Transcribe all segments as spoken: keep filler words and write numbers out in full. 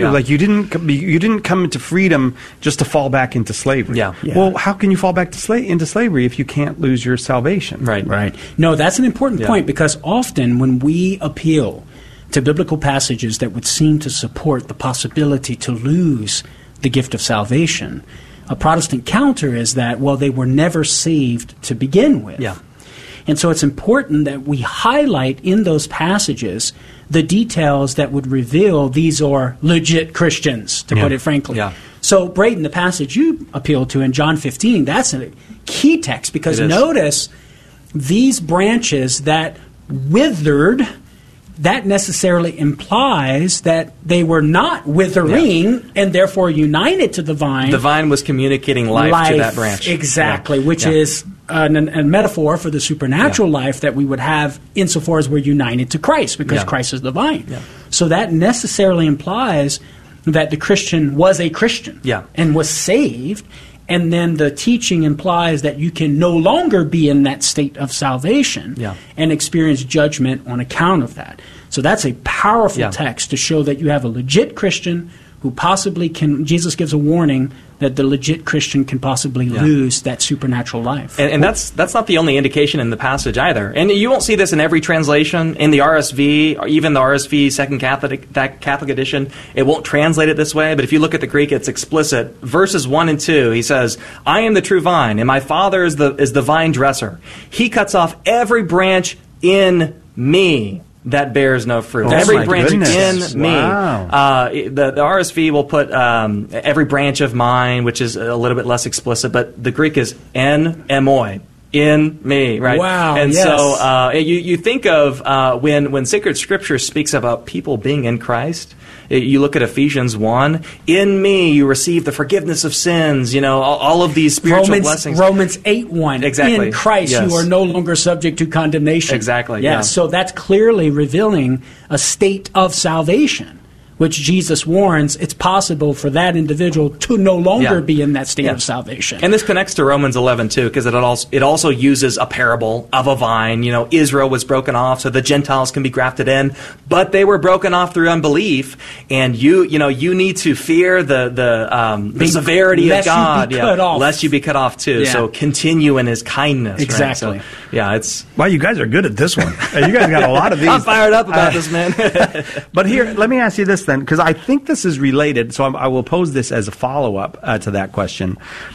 Yeah. Like you didn't com- you didn't come into freedom just to fall back into slavery. Yeah. Yeah. Well, how can you fall back to sla- into slavery if you can't lose your salvation? Right. Right. No, that's an important Yeah. point, because often when we appeal to biblical passages that would seem to support the possibility to lose the gift of salvation, a Protestant counter is that, well, they were never saved to begin with. Yeah. And so it's important that we highlight in those passages the details that would reveal these are legit Christians, to Yeah. put it frankly. Yeah. So, Braden, the passage you appealed to in John fifteen, that's a key text, because It is. notice these branches that withered, that necessarily implies that they were not withering and therefore united to the vine. The vine was communicating life, to that branch. Exactly, Yeah. which Yeah. is an, an, a metaphor for the supernatural Yeah. life that we would have insofar as we're united to Christ, because Yeah. Christ is the vine. Yeah. So that necessarily implies that the Christian was a Christian Yeah. and was saved. And then the teaching implies that you can no longer be in that state of salvation Yeah. and experience judgment on account of that. So that's a powerful Yeah. text to show that you have a legit Christian who possibly can, Jesus gives a warning that the legit Christian can possibly Yeah. lose that supernatural life. And, and that's that's not the only indication in the passage either. And you won't see this in every translation. In the R S V, or even the R S V Second Catholic, that Catholic edition, it won't translate it this way. But if you look at the Greek, it's explicit. Verses one and two, he says, "I am the true vine, and my Father is the is the vine dresser. He cuts off every branch in me that bears no fruit." Oh, every my branch goodness. in me. Wow. Uh, the, the R S V will put um, every branch of mine, which is a little bit less explicit, but the Greek is en emoi, in me, right? Wow, And yes. so uh, you, you think of uh, when, when sacred scripture speaks about people being in Christ, you look at Ephesians one, in me you receive the forgiveness of sins, you know, all, all of these spiritual Romans, blessings. Romans eight one. Exactly. In Christ Yes. you are no longer subject to condemnation. Exactly, Yeah, yeah. so that's clearly revealing a state of salvation, which Jesus warns it's possible for that individual to no longer Yeah. be in that state Yeah. of salvation. And this connects to Romans eleven too, because it also it also uses a parable of a vine. You know, Israel was broken off so the Gentiles can be grafted in, but they were broken off through unbelief. And you you know you need to fear the the, um, the Be- severity lest of you be God, cut yeah, off. lest you be cut off too. Yeah. So continue in His kindness. right? Exactly. So, yeah, it's. Wow, you guys are good at this one. Uh, You guys got a lot of these. I'm fired up about Uh, this, man. But here, let me ask you this then, because I think this is related, so I'm, I will pose this as a follow-up uh, to that question.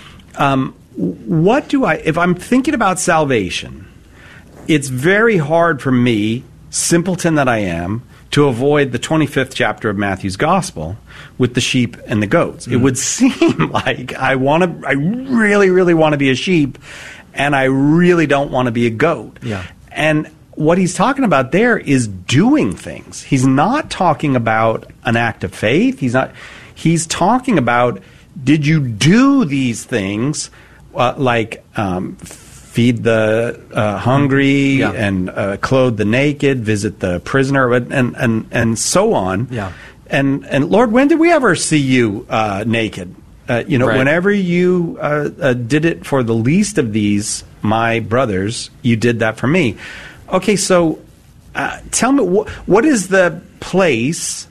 Um, what do I, if I'm thinking about salvation, it's very hard for me, simpleton that I am, to avoid the twenty-fifth chapter of Matthew's Gospel with the sheep and the goats. Mm. It would seem like I want to, I really, really want to be a sheep, and I really don't want to be a goat. Yeah. And what he's talking about there is doing things. He's not talking about an act of faith. He's not. He's talking about, did you do these things, uh, like um, feed the uh, hungry Yeah. and uh, clothe the naked, visit the prisoner, and and and so on. Yeah. And and Lord, when did we ever see you uh, naked? Uh, you know, Right. whenever you uh, uh, did it for the least of these, my brothers, you did that for me. Okay, so uh, tell me, wh- what is the place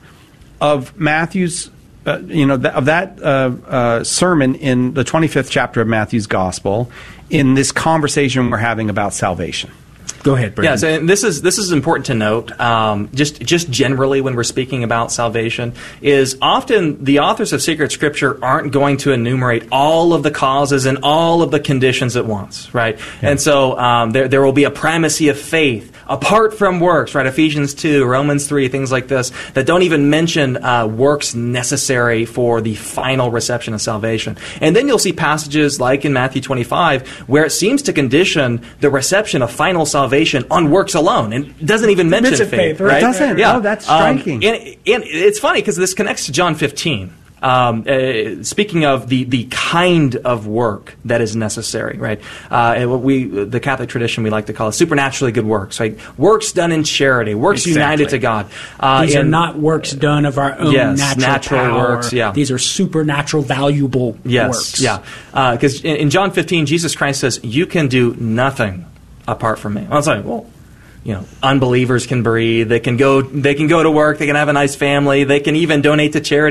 of Matthew's, uh, you know, th- of that uh, uh, sermon in the twenty-fifth chapter of Matthew's Gospel in this conversation we're having about salvation? Go ahead, Brandon. Yeah, so and this is this is important to note. Um, just just generally, when we're speaking about salvation, is often the authors of sacred scripture aren't going to enumerate all of the causes and all of the conditions at once, right? Yeah. And so um, there there will be a primacy of faith apart from works, right? Ephesians two, Romans three, things like this that don't even mention uh, works necessary for the final reception of salvation. And then you'll see passages like in Matthew twenty-five where it seems to condition the reception of final salvation on works alone, and it doesn't even mention Mention faith, faith, right? right? It doesn't. Yeah. Oh, that's Um, striking. and, and it's funny because this connects to John fifteen. Um, uh, speaking of the, the kind of work that is necessary, right? Uh, and what we, the Catholic tradition, we like to call it supernaturally good works, right? Works done in charity, works Exactly. united to God. Uh, These are and- not works done of our own Yes, natural, natural power. works, yeah. These are supernatural, valuable Yes, works. yeah. Because in, in John fifteen, Jesus Christ says, "You can do nothing apart from me." I was like, well, you know, unbelievers can breathe. They can go. They can go to work. They can have a nice family. They can even donate to charity.